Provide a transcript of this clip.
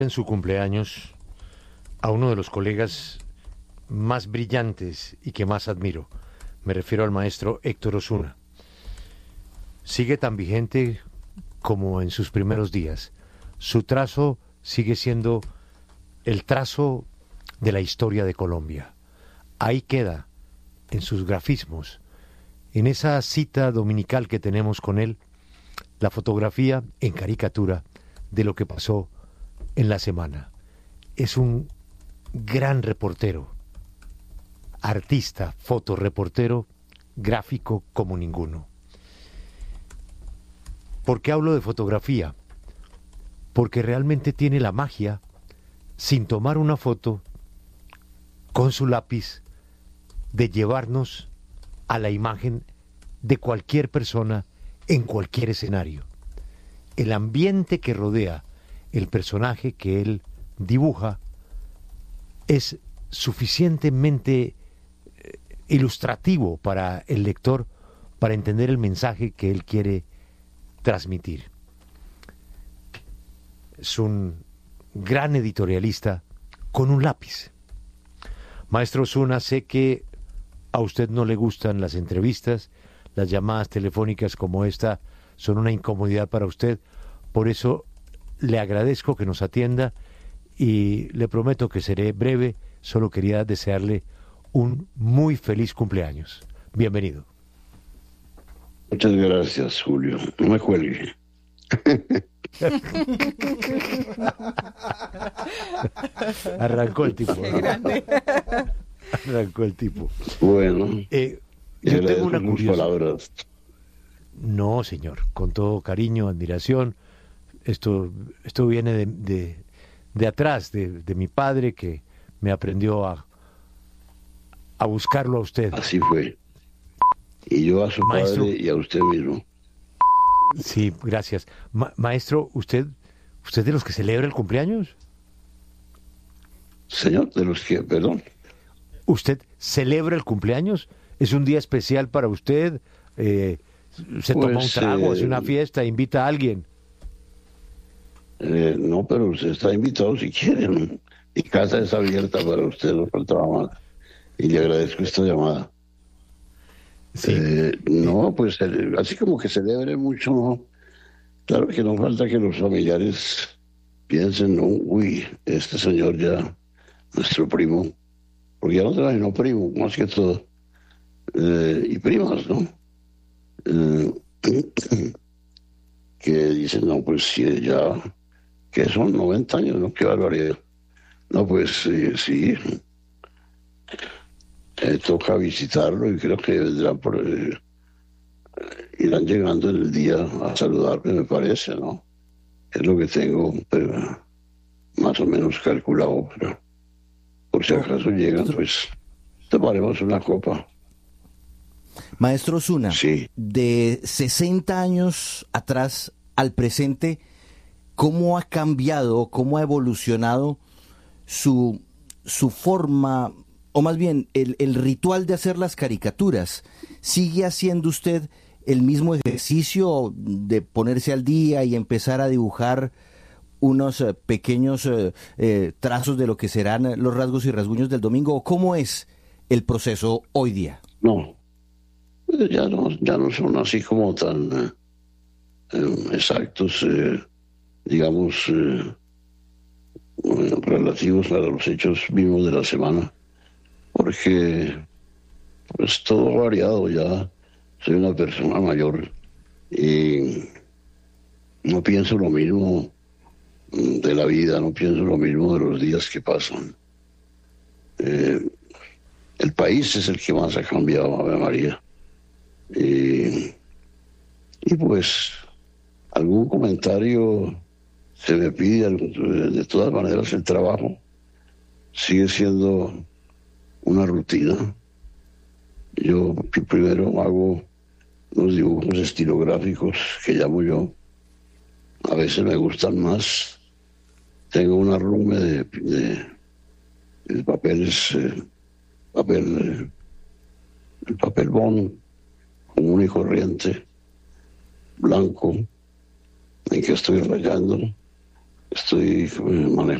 En su cumpleaños a uno de los colegas más brillantes y que más admiro. Me refiero al maestro Héctor Osuna. Sigue tan vigente como en sus primeros días. Su trazo sigue siendo el trazo de la historia de Colombia. Ahí queda, en sus grafismos, en esa cita dominical que tenemos con él, la fotografía en caricatura de lo que pasó en la semana. Es un gran reportero, artista, fotoreportero, gráfico como ninguno. ¿Por qué hablo de fotografía? Porque realmente tiene la magia, sin tomar una foto, con su lápiz, de llevarnos a la imagen de cualquier persona en cualquier escenario. El ambiente que rodea el personaje que él dibuja es suficientemente ilustrativo para el lector para entender el mensaje que él quiere transmitir. Es un gran editorialista con un lápiz. Maestro Osuna, sé que a usted no le gustan las entrevistas, las llamadas telefónicas como esta son una incomodidad para usted, por eso le agradezco que nos atienda y le prometo que seré breve, solo quería desearle un muy feliz cumpleaños. Bienvenido. Muchas gracias, Julio. No me cuelgue. Arrancó el tipo. Arrancó el tipo. Bueno, yo tengo una curiosidad. Palabras. No, señor, con todo cariño, admiración. Esto viene de atrás, de mi padre, que me aprendió a buscarlo a usted. Así fue. Y yo a su Maestro, padre y a usted mismo. Sí, gracias. Maestro, ¿usted de los que celebra el cumpleaños? Señor, de los que, perdón. ¿Usted celebra el cumpleaños? ¿Es un día especial para usted? ¿Se toma un trago, hace una fiesta, invita a alguien? No, pero usted está invitado si quiere, ¿no? Mi casa es abierta para usted, no faltaba más. Y le agradezco esta llamada. Sí. No, pues así como que celebre mucho, ¿no? Claro que no falta que los familiares piensen, ¿no? Uy, este señor ya, nuestro primo, porque ya no trae, no primo, más que todo, y primas, ¿no? Que dicen, no, pues sí, ya, que son 90 años, ¿no? Qué barbaridad. No, pues sí, toca visitarlo y creo que vendrán irán llegando en el día a saludarme, me parece, ¿no? Es lo que tengo más o menos calculado, pero por si acaso llegan, pues tomaremos una copa. Maestro Osuna, sí. De 60 años atrás al presente, ¿cómo ha cambiado, cómo ha evolucionado su forma, o más bien el ritual de hacer las caricaturas? ¿Sigue haciendo usted el mismo ejercicio de ponerse al día y empezar a dibujar unos pequeños trazos de lo que serán los rasgos y rasguños del domingo? ¿O cómo es el proceso hoy día? No, ya no son así como tan exactos, digamos, relativos a los hechos mismos de la semana, porque pues todo ha variado ya. Soy una persona mayor y no pienso lo mismo de la vida, no pienso lo mismo de los días que pasan. El país es el que más ha cambiado, Ave María. Y pues algún comentario se me pide, de todas maneras el trabajo sigue siendo una rutina. Yo primero hago los dibujos estilográficos que llamo yo. A veces me gustan más. Tengo un arrume de papeles, el papel bond común y corriente, blanco, en que estoy rayando. estoy manejando